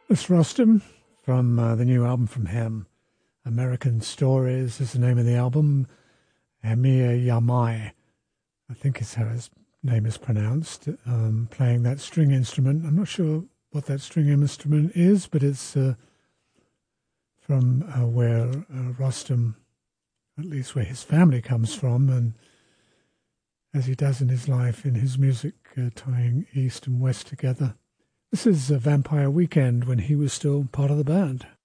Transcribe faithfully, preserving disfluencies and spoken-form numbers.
It's Rostam from uh, the new album from him. American Stories is the name of the album. Amir Yamai, I think is how his name is pronounced, um, playing that string instrument. I'm not sure what that string instrument is, but it's uh, from uh, where uh, Rostam, at least where his family comes from, and as he does in his life, in his music, uh, tying East and West together. This is a Vampire Weekend when he was still part of the band.